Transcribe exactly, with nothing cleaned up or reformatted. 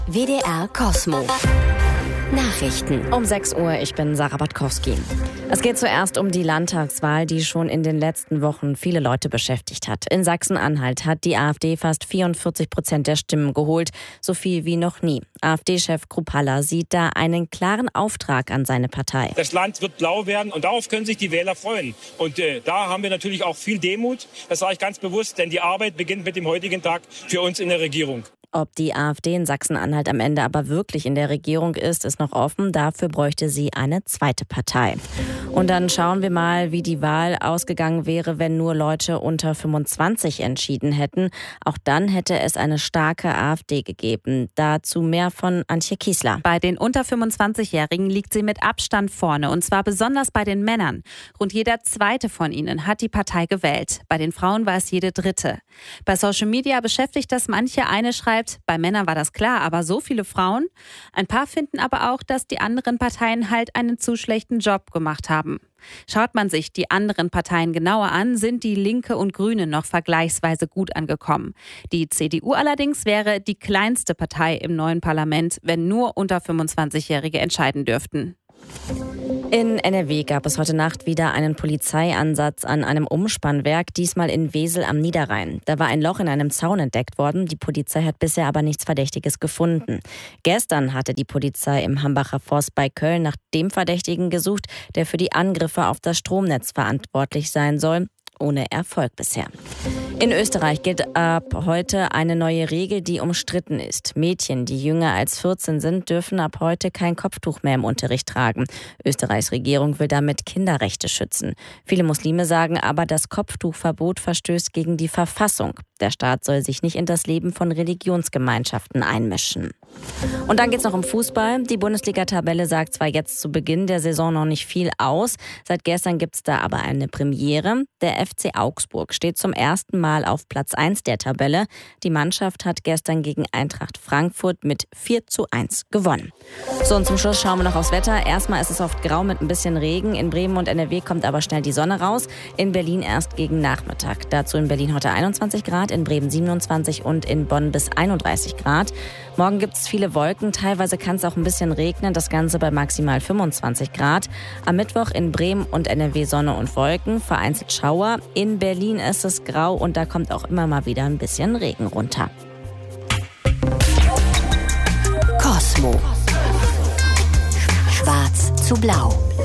W D R Cosmo. Nachrichten. Um sechs Uhr, ich bin Sarah Batkowski. Es geht zuerst um die Landtagswahl, die schon in den letzten Wochen viele Leute beschäftigt hat. In Sachsen-Anhalt hat die AfD fast vierundvierzig Prozent der Stimmen geholt, so viel wie noch nie. AfD-Chef Kruppalla sieht da einen klaren Auftrag an seine Partei. Das Land wird blau werden und darauf können sich die Wähler freuen. Und äh, da haben wir natürlich auch viel Demut, das sage ich ganz bewusst, denn die Arbeit beginnt mit dem heutigen Tag für uns in der Regierung. Ob die AfD in Sachsen-Anhalt am Ende aber wirklich in der Regierung ist, ist noch offen. Dafür bräuchte sie eine zweite Partei. Und dann schauen wir mal, wie die Wahl ausgegangen wäre, wenn nur Leute unter fünfundzwanzig entschieden hätten. Auch dann hätte es eine starke AfD gegeben. Dazu mehr von Antje Kiesler. Bei den unter fünfundzwanzigjährigen liegt sie mit Abstand vorne, und zwar besonders bei den Männern. Rund jeder zweite von ihnen hat die Partei gewählt. Bei den Frauen war es jede dritte. Bei Social Media beschäftigt das manche. Eine schreibt, bei Männern war das klar, aber so viele Frauen? Ein paar finden aber auch, dass die anderen Parteien halt einen zu schlechten Job gemacht haben. Schaut man sich die anderen Parteien genauer an, sind die Linke und Grüne noch vergleichsweise gut angekommen. Die C D U allerdings wäre die kleinste Partei im neuen Parlament, wenn nur unter fünfundzwanzigjährige entscheiden dürften. In N R W gab es heute Nacht wieder einen Polizeieinsatz an einem Umspannwerk, diesmal in Wesel am Niederrhein. Da war ein Loch in einem Zaun entdeckt worden. Die Polizei hat bisher aber nichts Verdächtiges gefunden. Gestern hatte die Polizei im Hambacher Forst bei Köln nach dem Verdächtigen gesucht, der für die Angriffe auf das Stromnetz verantwortlich sein soll. Ohne Erfolg bisher. In Österreich gilt ab heute eine neue Regel, die umstritten ist. Mädchen, die jünger als vierzehn sind, dürfen ab heute kein Kopftuch mehr im Unterricht tragen. Österreichs Regierung will damit Kinderrechte schützen. Viele Muslime sagen aber, das Kopftuchverbot verstößt gegen die Verfassung. Der Staat soll sich nicht in das Leben von Religionsgemeinschaften einmischen. Und dann geht's noch um Fußball. Die Bundesliga-Tabelle sagt zwar jetzt zu Beginn der Saison noch nicht viel aus. Seit gestern gibt's da aber eine Premiere. Der F C Augsburg steht zum ersten Mal auf Platz eins der Tabelle. Die Mannschaft hat gestern gegen Eintracht Frankfurt mit vier zu eins gewonnen. So, und zum Schluss schauen wir noch aufs Wetter. Erstmal ist es oft grau mit ein bisschen Regen. In Bremen und N R W kommt aber schnell die Sonne raus. In Berlin erst gegen Nachmittag. Dazu in Berlin heute einundzwanzig Grad, in Bremen siebenundzwanzig und in Bonn bis einunddreißig Grad. Morgen gibt es viele Wolken, teilweise kann es auch ein bisschen regnen, das Ganze bei maximal fünfundzwanzig Grad. Am Mittwoch in Bremen und N R W Sonne und Wolken, vereinzelt Schauer. In Berlin ist es grau und da kommt auch immer mal wieder ein bisschen Regen runter. Cosmo. Schwarz zu blau.